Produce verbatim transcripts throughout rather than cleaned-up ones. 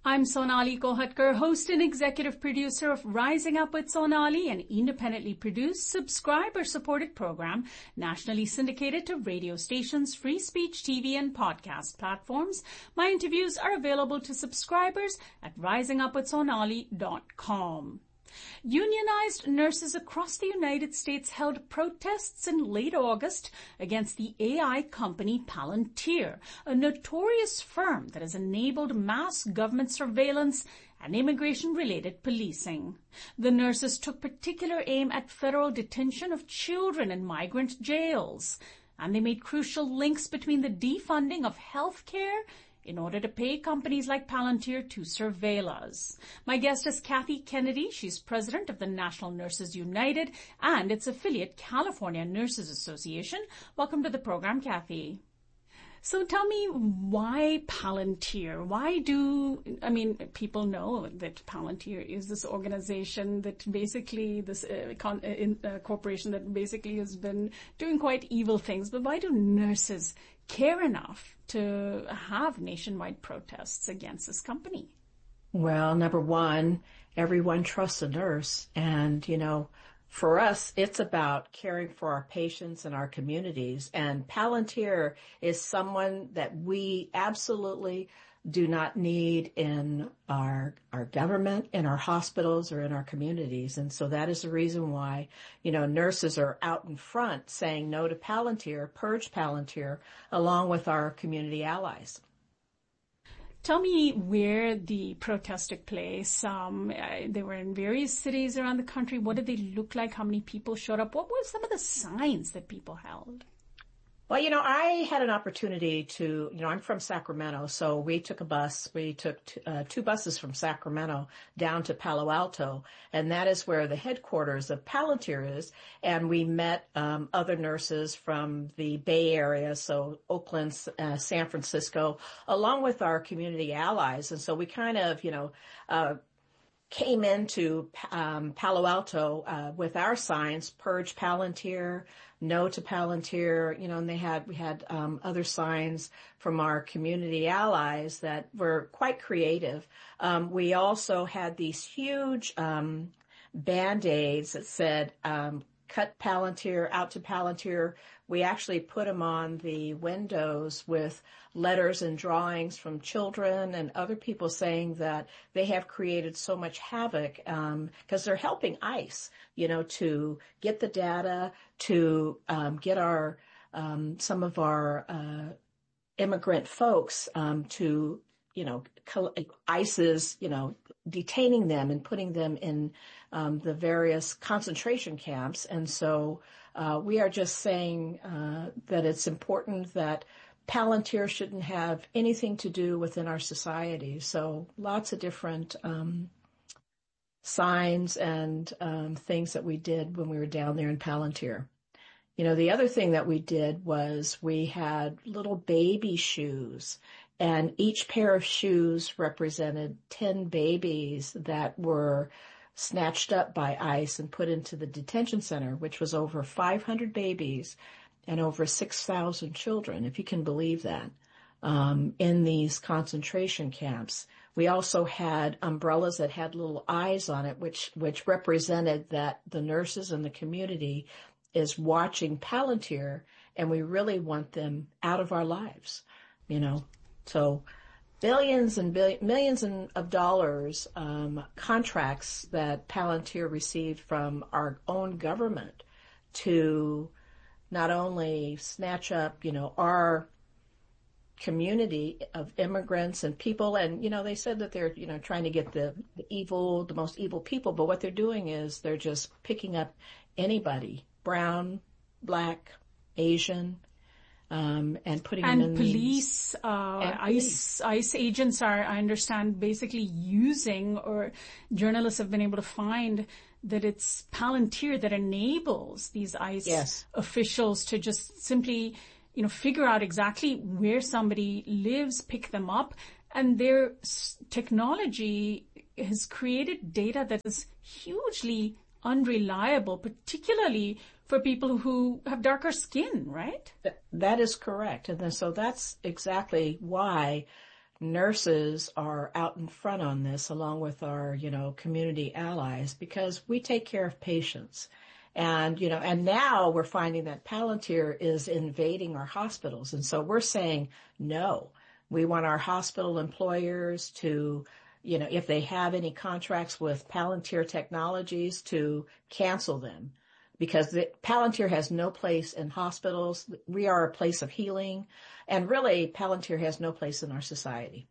I'm Sonali Kohatkar, host and executive producer of Rising Up with Sonali, an independently produced, subscriber-supported program nationally syndicated to radio stations, free speech T V, and podcast platforms. My interviews are available to subscribers at rising up with sonali dot com. Unionized nurses across the United States held protests in late August against the A I company Palantir, a notorious firm that has enabled mass government surveillance and immigration-related policing. The nurses took particular aim at federal detention of children in migrant jails, and they made crucial links between the defunding of health care in order to pay companies like Palantir to surveil us. My guest is Kathy Kennedy. She's president of the National Nurses United and its affiliate, California Nurses Association. Welcome to the program, Kathy. So tell me, why Palantir? Why do, I mean, people know that Palantir is this organization that basically, this uh, con, uh, in, uh, corporation that basically has been doing quite evil things, but why do nurses care enough to have nationwide protests against this company? Well, number one, everyone trusts a nurse. And, you know, for us, it's about caring for our patients and our communities. And Palantir is someone that we absolutely do not need in our our government, in our hospitals, or in our communities. And so that is the reason why, you know, nurses are out in front saying no to Palantir, purge Palantir, along with our community allies. Tell me where the protests took place. Um, uh, they were in various cities around the country. What did they look like? How many people showed up? What were some of the signs that people held? Well, you know, I had an opportunity to, you know, I'm from Sacramento, so we took a bus. We took t- uh, two buses from Sacramento down to Palo Alto, and that is where the headquarters of Palantir is. And we met um, other nurses from the Bay Area, so Oakland, uh, San Francisco, along with our community allies. And so we kind of, you know, uh, came into um, Palo Alto uh, with our signs, purge Palantir, no to Palantir, you know, and they had, we had um, other signs from our community allies that were quite creative. Um, we also had these huge um, Band-Aids that said, um, cut Palantir, out to Palantir. We actually put them on the windows with letters and drawings from children and other people saying that they have created so much havoc because um, they're helping ICE, you know, to get the data, to um, get our um, some of our uh, immigrant folks um, to, you know, ICE's, you know, detaining them and putting them in um, the various concentration camps. And so uh, we are just saying uh, that it's important that Palantir shouldn't have anything to do within our society. So lots of different um, signs and um, things that we did when we were down there in Palantir. You know, the other thing that we did was we had little baby shoes, and each pair of shoes represented ten babies that were snatched up by ICE and put into the detention center, which was over five hundred babies and over six thousand children, if you can believe that, um, in these concentration camps. We also had umbrellas that had little eyes on it, which, which represented that the nurses in the community is watching Palantir, and we really want them out of our lives, you know. So billions and billion, millions of dollars um, contracts that Palantir received from our own government to not only snatch up, you know, our community of immigrants and people, and, you know, they said that they're, you know, trying to get the, the evil, the most evil people, but what they're doing is they're just picking up anybody, brown, black, Asian, um, and putting and them in police, the, uh, and ICE, ICE agents are, I understand, basically using, or journalists have been able to find that it's Palantir that enables these ICE yes. officials to just simply, you know, figure out exactly where somebody lives, pick them up, and their technology has created data that is hugely unreliable, particularly for people who have darker skin, right? That is correct. And then, so that's exactly why nurses are out in front on this along with our, you know, community allies because we take care of patients. And, you know, and now we're finding that Palantir is invading our hospitals. And so we're saying, no, we want our hospital employers to, you know, if they have any contracts with Palantir Technologies, to cancel them. Because the, Palantir has no place in hospitals. We are a place of healing. And really, Palantir has no place in our society.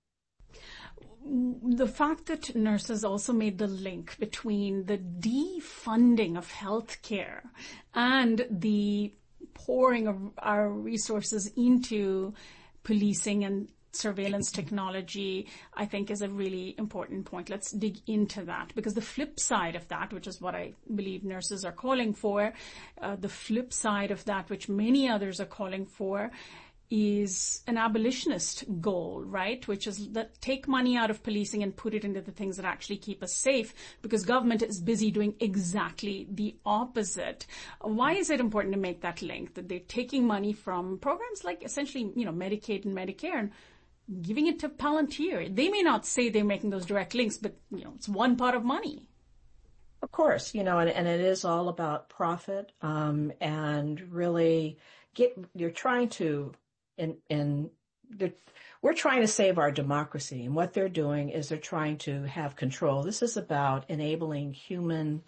The fact that nurses also made the link between the defunding of healthcare and the pouring of our resources into policing and surveillance technology, I think, is a really important point. Let's dig into that, because the flip side of that, which is what I believe nurses are calling for, uh, the flip side of that, which many others are calling for, is an abolitionist goal, right? Which is that take money out of policing and put it into the things that actually keep us safe, because government is busy doing exactly the opposite. Why is it important to make that link, that they're taking money from programs like essentially, you know, Medicaid and Medicare and giving it to Palantir? They may not say they're making those direct links, but, you know, it's one pot of money. Of course, you know, and, and it is all about profit, um, and really get, you're trying to, in, in, we're trying to save our democracy, and what they're doing is they're trying to have control. This is about enabling human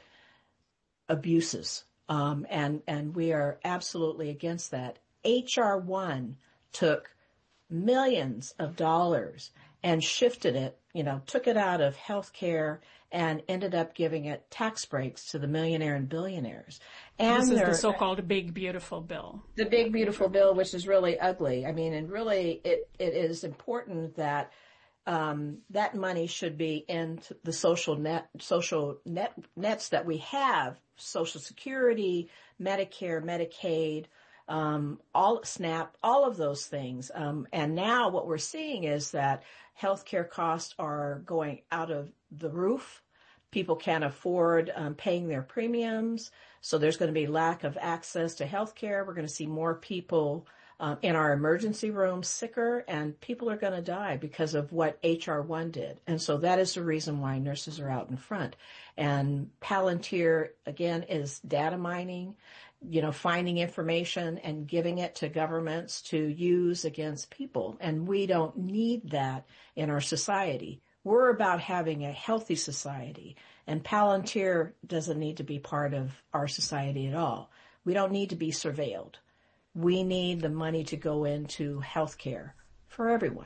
abuses, um, and, and we are absolutely against that. H R one took millions of dollars and shifted it, you know, took it out of healthcare and ended up giving it tax breaks to the millionaire and billionaires. And this is the so-called big, beautiful bill. The big, beautiful bill, which is really ugly. I mean, and really it, it is important that um, that money should be in the social net, social net nets that we have, Social Security, Medicare, Medicaid, Um, all SNAP, all of those things. Um, and now what we're seeing is that healthcare costs are going out of the roof. People can't afford um, paying their premiums. So there's going to be lack of access to healthcare. We're going to see more people um, in our emergency rooms sicker, and people are going to die because of what H R one did. And so that is the reason why nurses are out in front. And Palantir, again, is data mining, you know, finding information and giving it to governments to use against people. And we don't need that in our society. We're about having a healthy society, and Palantir doesn't need to be part of our society at all. We don't need to be surveilled. We need the money to go into healthcare for everyone.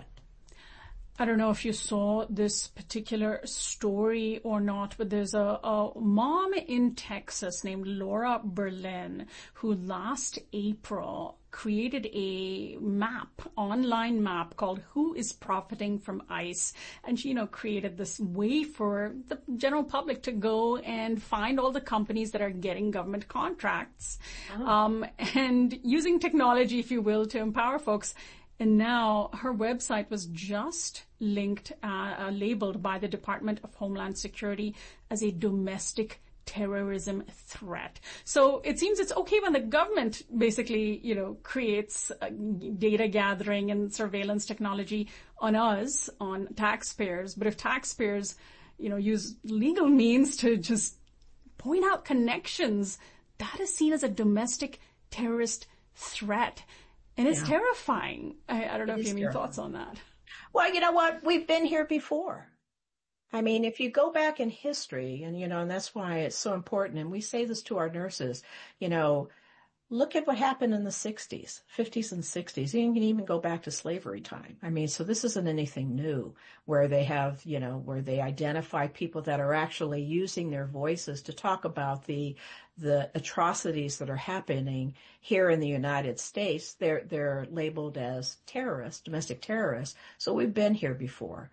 I don't know if you saw this particular story or not, but there's a, a mom in Texas named Laura Berlin who last April created a map, online map called Who is Profiting from ICE? And she, you know, created this way for the general public to go and find all the companies that are getting government contracts, oh. um, and using technology, if you will, to empower folks. And now her website was just linked, uh, uh, labeled by the Department of Homeland Security as a domestic terrorism threat. So it seems it's okay when the government basically, you know, creates uh, data gathering and surveillance technology on us, on taxpayers. But if taxpayers, you know, use legal means to just point out connections, that is seen as a domestic terrorist threat. And it's yeah. terrifying. I, I don't know it if you have any thoughts on that. Well, you know what? We've been here before. I mean, if you go back in history, and, you know, and that's why it's so important, and we say this to our nurses, you know, look at what happened in the sixties, fifties and sixties. You can even go back to slavery time. I mean, so this isn't anything new where they have, you know, where they identify people that are actually using their voices to talk about the the atrocities that are happening here in the United States. They're they're labeled as terrorists, domestic terrorists. So we've been here before.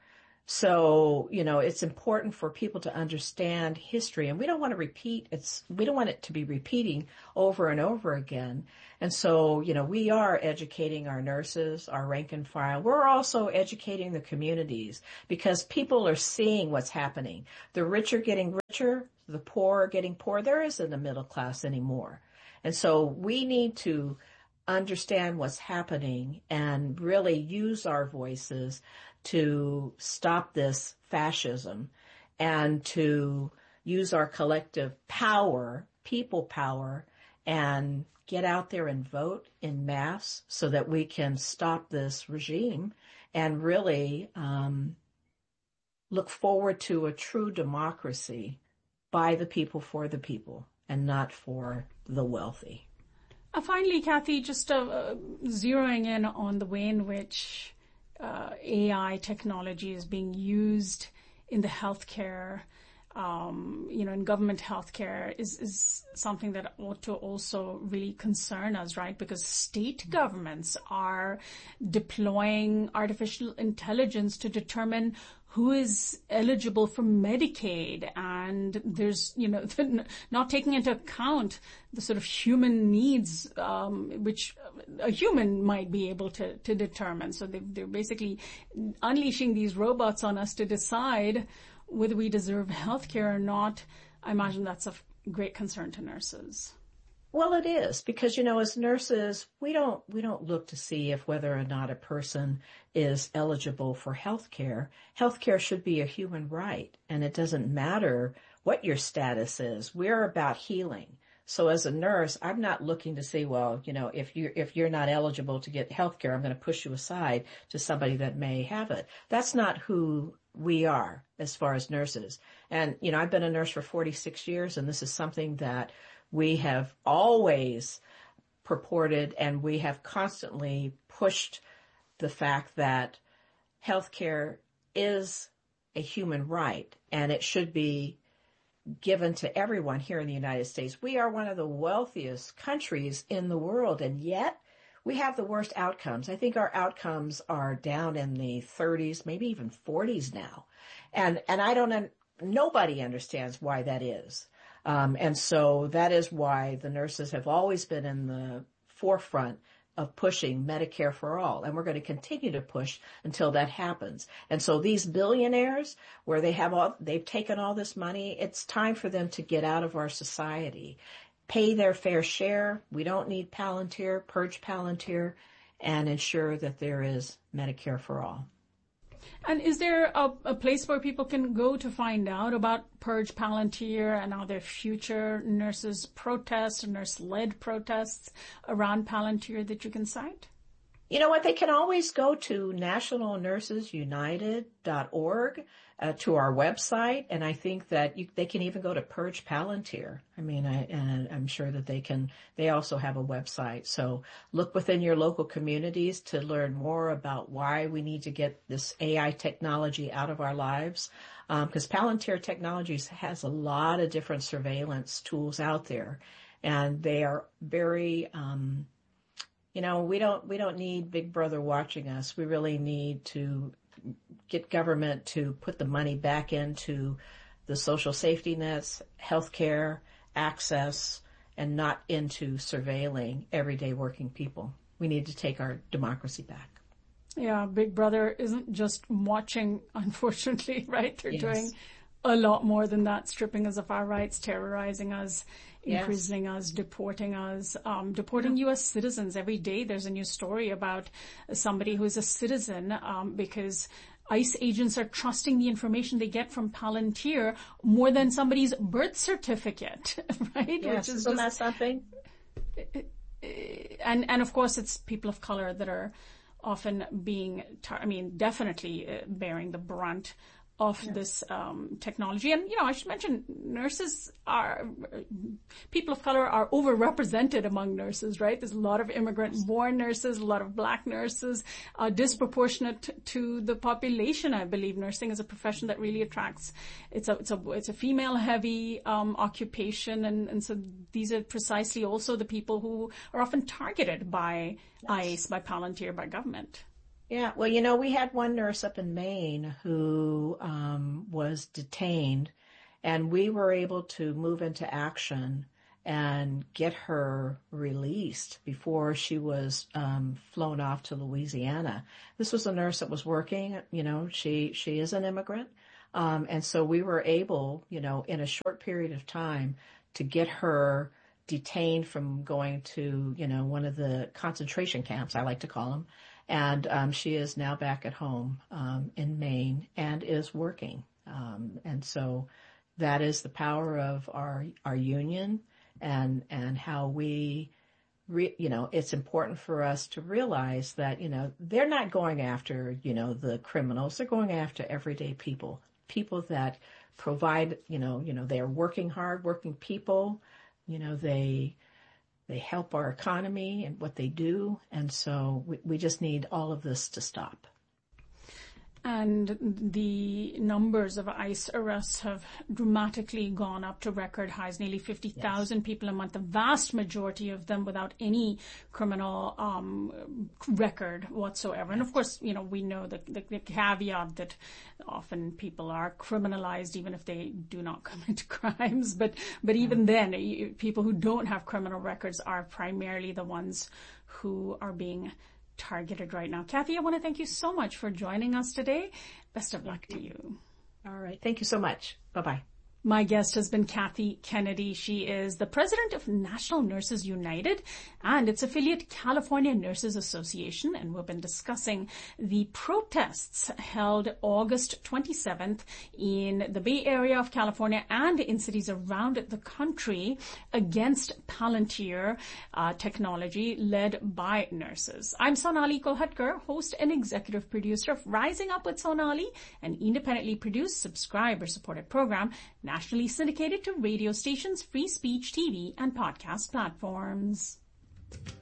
So, you know, it's important for people to understand history, and we don't want to repeat it's, we don't want it to be repeating over and over again. And so, you know, we are educating our nurses, our rank and file. We're also educating the communities because people are seeing what's happening. The rich are getting richer, the poor are getting poor. There isn't a middle class anymore. And so we need to understand what's happening and really use our voices to stop this fascism and to use our collective power, people power, and get out there and vote in mass so that we can stop this regime and really um, look forward to a true democracy by the people, for the people, and not for the wealthy. Uh, finally, Kathy, just uh, uh, zeroing in on the way in which uh, A I technology is being used in the healthcare, um, you know, in government healthcare is, is something that ought to also really concern us, right? Because state governments are deploying artificial intelligence to determine who is eligible for Medicaid, and there's, you know, not taking into account the sort of human needs, um, which a human might be able to, to determine. So they, they're basically unleashing these robots on us to decide whether we deserve health care or not. I imagine that's of great concern to nurses. Well, it is, because, you know, as nurses, we don't, we don't look to see if whether or not a person is eligible for health care. Health care should be a human right, and it doesn't matter what your status is. We're about healing. So as a nurse, I'm not looking to say, well, you know, if you're, if you're not eligible to get health care, I'm going to push you aside to somebody that may have it. That's not who we are as far as nurses. And, you know, I've been a nurse for forty-six years, and this is something that we have always purported, and we have constantly pushed the fact that healthcare is a human right, and it should be given to everyone here in the United States. We are one of the wealthiest countries in the world, and yet we have the worst outcomes. I think our outcomes are down in the thirties, maybe even forties now. And, and I don't, nobody understands why that is. Um, and so that is why the nurses have always been in the forefront of pushing Medicare for all. And we're going to continue to push until that happens. And so these billionaires, where they have all, they've taken all this money, it's time for them to get out of our society, pay their fair share. We don't need Palantir, purge Palantir, and ensure that there is Medicare for all. And is there a, a place where people can go to find out about Purge Palantir and are there future nurses protests, nurse-led protests around Palantir that you can cite? You know what? They can always go to national nurses united dot org, uh, to our website, and I think that you, they can even go to Purge Palantir. I mean, I, and I'm sure that they can. They also have a website. So look within your local communities to learn more about why we need to get this A I technology out of our lives, because um, Palantir Technologies has a lot of different surveillance tools out there, and they are very. Um, You know, we don't, we don't need Big Brother watching us. We really need to get government to put the money back into the social safety nets, healthcare, access, and not into surveilling everyday working people. We need to take our democracy back. Yeah, Big Brother isn't just watching, unfortunately, right? They're Yes. doing a lot more than that, stripping us of our rights, terrorizing us, imprisoning yes. us, deporting us, um, deporting yeah. U S citizens. Every day there's a new story about somebody who's a citizen um, because ICE agents are trusting the information they get from Palantir more than somebody's birth certificate, right? Yes, Which is isn't just, that something? And, and of course it's people of color that are often being, tar- I mean, definitely uh, bearing the brunt of yeah. this um, technology. And, you know, I should mention nurses are, people of color are overrepresented among nurses, right? There's a lot of immigrant-born nurses, a lot of black nurses, uh, disproportionate to the population, I believe. Nursing is a profession that really attracts, it's a, it's a, it's a female-heavy um, occupation, and, and so these are precisely also the people who are often targeted by yes. ICE, by Palantir, by government. Yeah, well, you know, we had one nurse up in Maine who um, was detained, and we were able to move into action and get her released before she was um, flown off to Louisiana. This was a nurse that was working, you know, she, she is an immigrant. Um, and so we were able, you know, in a short period of time to get her detained from going to, you know, one of the concentration camps, I like to call them. And um, she is now back at home um, in Maine and is working. Um, and so that is the power of our our union, and and how we, re, you know, it's important for us to realize that, you know, they're not going after, you know, the criminals. They're going after everyday people, people that provide, you know, you know, they are working hard, working people. You know, they they help our economy and what they do. And so we, we just need all of this to stop. And the numbers of ICE arrests have dramatically gone up to record highs, nearly fifty thousand yes. people a month, the vast majority of them without any criminal um, record whatsoever. Yes. And of course, you know, we know the, the, the caveat that often people are criminalized even if they do not commit crimes. But, but even yeah. then, you, people who don't have criminal records are primarily the ones who are being targeted right now. Kathy, I want to thank you so much for joining us today. Best of luck to you. All right. Thank you so much. Bye-bye. My guest has been Kathy Kennedy. She is the president of National Nurses United and its affiliate California Nurses Association. And we've been discussing the protests held August twenty-seventh in the Bay Area of California and in cities around the country against Palantir uh, technology led by nurses. I'm Sonali Kolhatkar, host and executive producer of Rising Up with Sonali, an independently produced, subscriber-supported program nationally syndicated to radio stations, free speech T V, and podcast platforms.